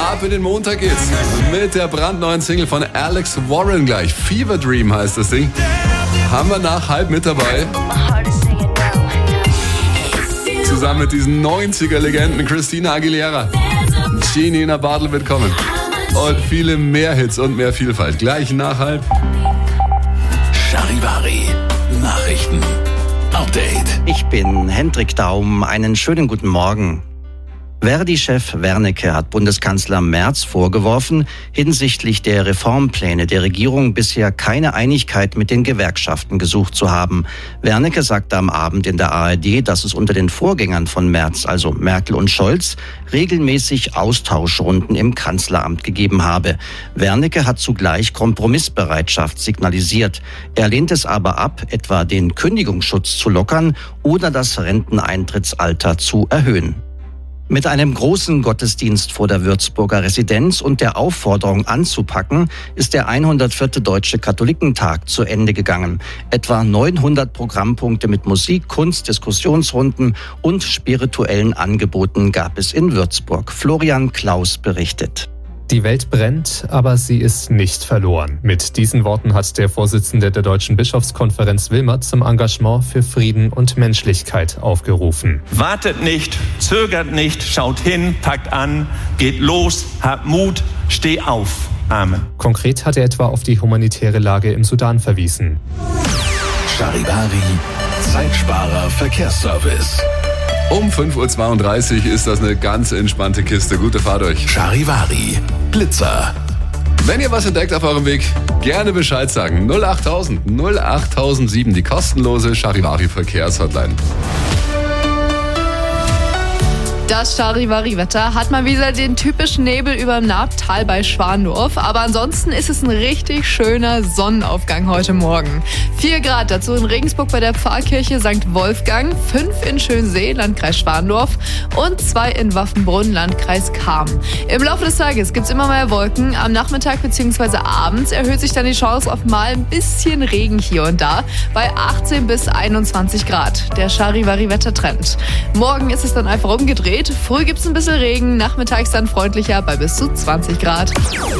Ab in den Montag geht's mit der brandneuen Single von Alex Warren gleich. Fever Dream heißt das Ding. Haben wir nach halb mit dabei. Zusammen mit diesen 90er-Legenden Christina Aguilera. Genie in a Bottle wird kommen. Und viele mehr Hits und mehr Vielfalt. Gleich nach halb. Charivari. Nachrichten. Update. Ich bin Hendrik Daum. Einen schönen guten Morgen. Verdi-Chef Wernicke hat Bundeskanzler Merz vorgeworfen, hinsichtlich der Reformpläne der Regierung bisher keine Einigkeit mit den Gewerkschaften gesucht zu haben. Wernicke sagte am Abend in der ARD, dass es unter den Vorgängern von Merz, also Merkel und Scholz, regelmäßig Austauschrunden im Kanzleramt gegeben habe. Wernicke hat zugleich Kompromissbereitschaft signalisiert. Er lehnt es aber ab, etwa den Kündigungsschutz zu lockern oder das Renteneintrittsalter zu erhöhen. Mit einem großen Gottesdienst vor der Würzburger Residenz und der Aufforderung anzupacken, ist der 104. Deutsche Katholikentag zu Ende gegangen. Etwa 900 Programmpunkte mit Musik, Kunst, Diskussionsrunden und spirituellen Angeboten gab es in Würzburg. Florian Klaus berichtet. Die Welt brennt, aber sie ist nicht verloren. Mit diesen Worten hat der Vorsitzende der Deutschen Bischofskonferenz Wilmert zum Engagement für Frieden und Menschlichkeit aufgerufen. Wartet nicht, zögert nicht, schaut hin, packt an, geht los, habt Mut, steh auf. Amen. Konkret hat er etwa auf die humanitäre Lage im Sudan verwiesen. Charivari. Zeitsparer Verkehrsservice. Um 5.32 Uhr ist das eine ganz entspannte Kiste. Gute Fahrt euch. Charivari. Blitzer. Wenn ihr was entdeckt auf eurem Weg, gerne Bescheid sagen. 08000 08007, die kostenlose Charivari Verkehrshotline. Das Charivari-Wetter hat mal wieder den typischen Nebel über dem Naabtal bei Schwandorf. Aber ansonsten ist es ein richtig schöner Sonnenaufgang heute Morgen. 4 Grad dazu in Regensburg bei der Pfarrkirche St. Wolfgang, 5 in Schönsee, Landkreis Schwandorf und 2 in Waffenbrunn, Landkreis Cham. Im Laufe des Tages gibt es immer mehr Wolken. Am Nachmittag bzw. abends erhöht sich dann die Chance auf mal ein bisschen Regen hier und da bei 18 bis 21 Grad. Der Charivari-Wettertrend. Morgen ist es dann einfach umgedreht. Früh gibt es ein bisschen Regen, nachmittags dann freundlicher bei bis zu 20 Grad.